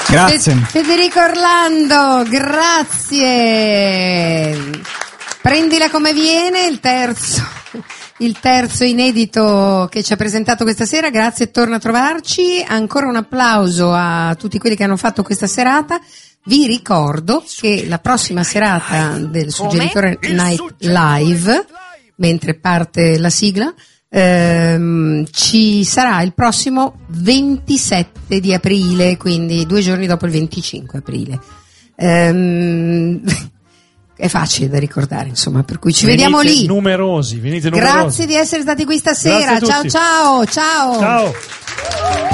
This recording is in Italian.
Grazie. Federico Orlando, grazie. Prendila come viene, il terzo inedito che ci ha presentato questa sera. Grazie e torna a trovarci. Ancora un applauso a tutti quelli che hanno fatto questa serata. Vi ricordo che la prossima serata del Suggeritore Night Live, mentre parte la sigla, ci sarà il prossimo 27 di aprile, quindi 2 giorni dopo il 25 aprile. È facile da ricordare, insomma, per cui venite vediamo lì. Venite numerosi. Grazie di essere stati qui stasera. Ciao ciao. Ciao.